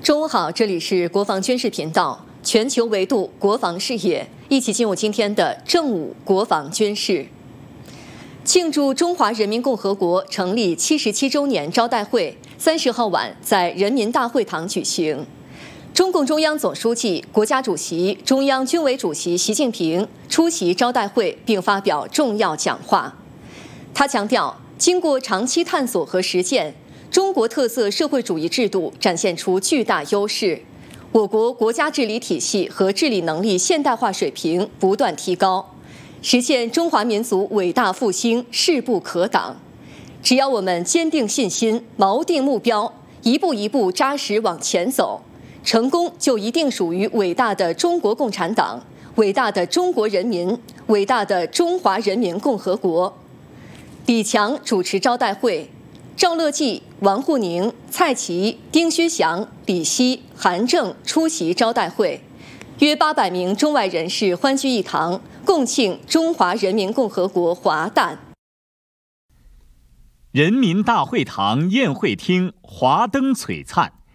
中午好，这里是国防军事频道，全球维度国防视野，一起进入今天的正午国防军事。庆祝中华人民共和国成立77周年招待会30号晚在人民大会堂举行。中共中央总书记、国家主席、中央军委主席习近平出席招待会并发表重要讲话。他强调，经过长期探索和实践，中国特色社会主义制度展现出巨大优势，我国国家治理体系和治理能力现代化水平不断提高，实现中华民族伟大复兴势不可挡。只要我们坚定信心，锚定目标，一步一步扎实往前走，成功就一定属于伟大的中国共产党、伟大的中国人民、伟大的中华人民共和国。李强主持招待会，赵乐际、王沪宁、蔡奇、丁薛祥、李希、韩正出席招待会，约800名中外人士欢聚一堂，共庆中华人民共和国华诞。 人民大会堂宴会厅华灯璀璨，